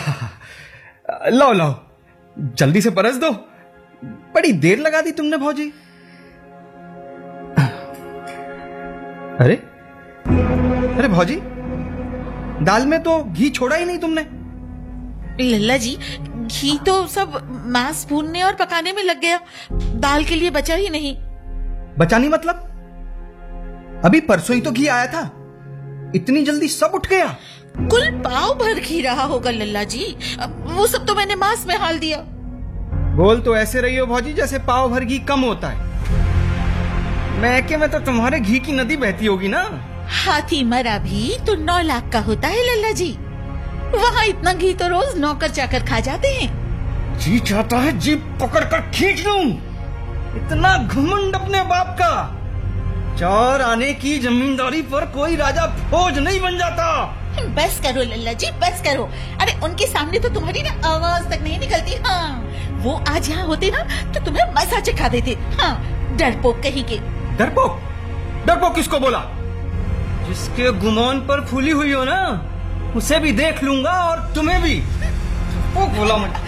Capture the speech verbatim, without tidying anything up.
लाओ लाओ, जल्दी से परस दो। बड़ी देर लगा दी तुमने भौजी। अरे अरे भौजी, दाल में तो घी छोड़ा ही नहीं तुमने। लल्ला जी, घी तो सब मांस भूनने और पकाने में लग गया, दाल के लिए बचा ही नहीं। बचा नहीं मतलब? अभी परसों ही तो घी आया था, इतनी जल्दी सब उठ गया? कुल पाव भर घी रहा होगा लल्ला जी, वो सब तो मैंने मांस में हाल दिया। बोल तो ऐसे रही हो भौजी जैसे पाव भर घी कम होता है। मैके में तो तुम्हारे घी की नदी बहती होगी ना। हाथी मरा भी तो नौ लाख का होता है लल्ला जी, वहाँ इतना घी तो रोज नौकर चाकर खा जाते हैं। जी चाहता है जीभ पकड़ कर खींच लूं, इतना घमंड अपने बाप का। चार आने की जमींदारी पर कोई राजा फौज नहीं बन जाता। बस करो लल्ला जी, बस करो। अरे उनके सामने तो तुम्हारी ना आवाज तक नहीं निकलती। हाँ, वो आज यहाँ होते ना तो तुम्हें मजा चखा देते। हाँ, डरपोक कहीं के। डरपोक? डरपोक किसको बोला? जिसके गुमान पर फूली हुई हो ना, उसे भी देख लूंगा और तुम्हें भी। डरपोक बोला मुझे।